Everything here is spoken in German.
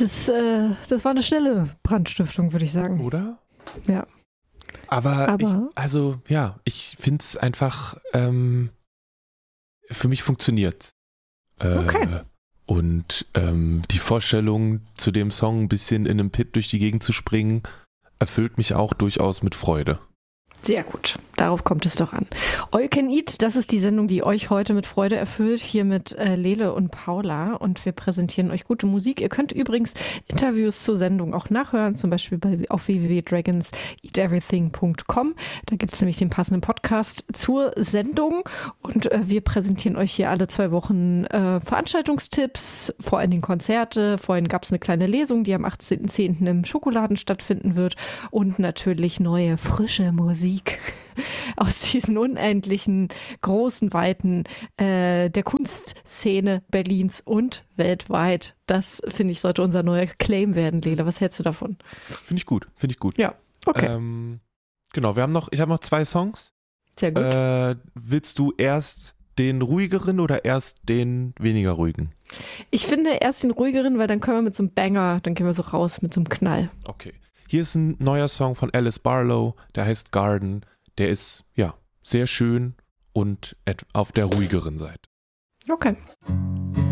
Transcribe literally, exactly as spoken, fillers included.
Das, äh, das war eine schnelle Brandstiftung, würde ich sagen. Oder? Ja. Aber, Aber ich, also ja, ich finde es einfach, ähm, für mich funktioniert. Äh, Okay. Und ähm, die Vorstellung, zu dem Song ein bisschen in einem Pit durch die Gegend zu springen, erfüllt mich auch durchaus mit Freude. Sehr gut, darauf kommt es doch an. All You Can Eat, das ist die Sendung, die euch heute mit Freude erfüllt, hier mit äh, Lele und Paula, und wir präsentieren euch gute Musik. Ihr könnt übrigens Interviews zur Sendung auch nachhören, zum Beispiel bei, auf w w w punkt dragons eat everything punkt com. Da gibt es nämlich den passenden Podcast zur Sendung, und äh, wir präsentieren euch hier alle zwei Wochen äh, Veranstaltungstipps, vor allen Dingen Konzerte. Vorhin gab es eine kleine Lesung, die am achtzehnten zehnten im Schokoladen stattfinden wird, und natürlich neue, frische Musik aus diesen unendlichen, großen Weiten äh, der Kunstszene Berlins und weltweit. Das, finde ich, sollte unser neuer Claim werden, Lele. Was hältst du davon? Finde ich gut, finde ich gut. Ja, okay. Ähm, genau, wir haben noch, ich habe noch zwei Songs. Sehr gut. Äh, willst du erst den ruhigeren oder erst den weniger ruhigen? Ich finde erst den ruhigeren, weil dann können wir mit so einem Banger, dann gehen wir so raus mit so einem Knall. Okay. Hier ist ein neuer Song von Alice Barlow, der heißt Garden. Der ist, ja, sehr schön und auf der ruhigeren Seite. Okay.